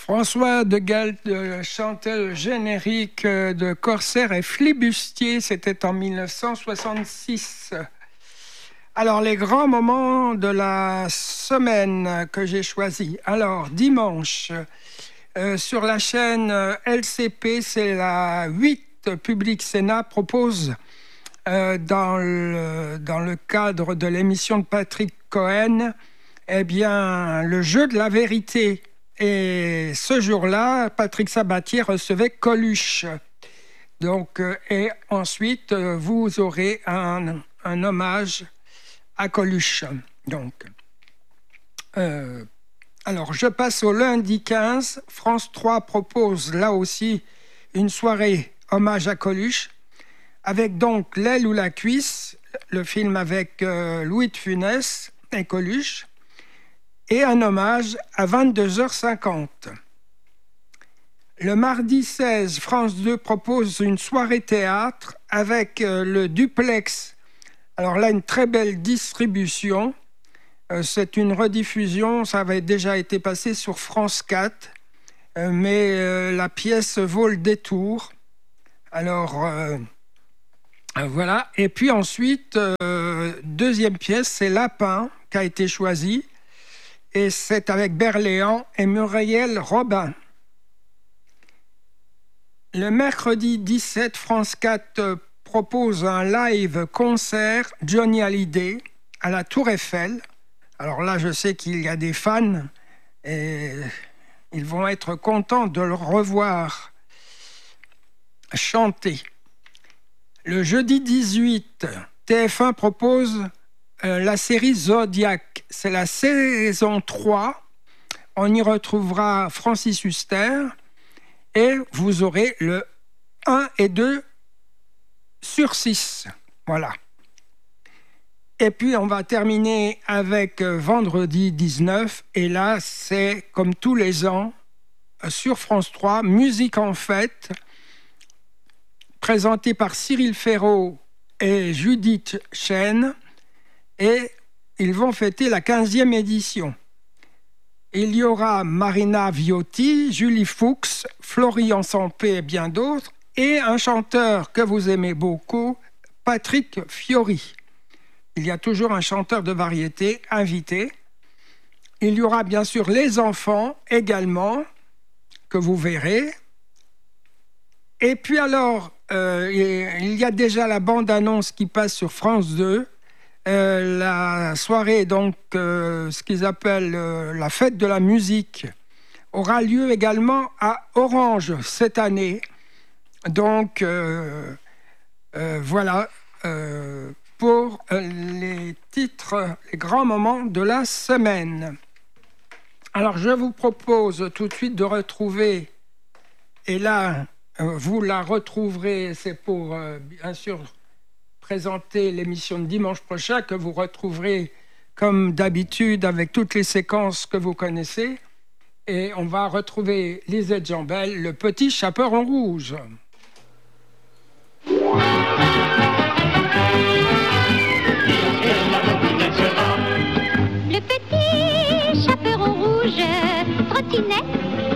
François de Gelt chantait le générique de Corsaire et Flibustier, c'était en 1966. Alors, les grands moments de la semaine que j'ai choisis. Alors, dimanche, sur la chaîne LCP, c'est la 8, Public Sénat propose, dans le cadre de l'émission de Patrick Cohen, eh bien, le jeu de la vérité. Et ce jour-là, Patrick Sabatier recevait Coluche. Donc, et ensuite, vous aurez un hommage à Coluche. Donc, alors, je passe au lundi 15. France 3 propose là aussi une soirée hommage à Coluche, avec donc L'aile ou la cuisse, le film avec Louis de Funès et Coluche, et un hommage à 22h50. Le mardi 16, France 2 propose une soirée théâtre avec le Duplex. Alors là, une très belle distribution. C'est une rediffusion, ça avait déjà été passé sur France 4, mais la pièce vaut le détour. Alors, voilà. Et puis ensuite, deuxième pièce, c'est Lapin qui a été choisie. Et c'est avec Berléand et Muriel Robin. Le mercredi 17, France 4 propose un live concert Johnny Hallyday à la Tour Eiffel. Alors là, je sais qu'il y a des fans et ils vont être contents de le revoir chanter. Le jeudi 18, TF1 propose la série Zodiac. C'est la saison 3. On y retrouvera Francis Huster et vous aurez le 1 et 2 sur 6. Voilà. Et puis, on va terminer avec vendredi 19. Et là, c'est comme tous les ans, sur France 3, Musique en fête, présentée par Cyril Ferraud et Judith Chêne. Et ils vont fêter la 15e édition. Il y aura Marina Viotti, Julie Fuchs, Florian Sampé et bien d'autres, et un chanteur que vous aimez beaucoup, Patrick Fiori. Il y a toujours un chanteur de variété invité. Il y aura bien sûr les enfants également, que vous verrez. Et puis alors, il y a déjà la bande-annonce qui passe sur France 2. La soirée, donc, ce qu'ils appellent la fête de la musique, aura lieu également à Orange cette année. Donc, voilà pour les titres, les grands moments de la semaine. Alors, je vous propose tout de suite de retrouver, et là, vous la retrouverez, c'est pour, bien sûr, présenter l'émission de dimanche prochain que vous retrouverez comme d'habitude avec toutes les séquences que vous connaissez. Et on va retrouver Lisette Jambel, le petit chaperon rouge. Le petit chaperon rouge trottinait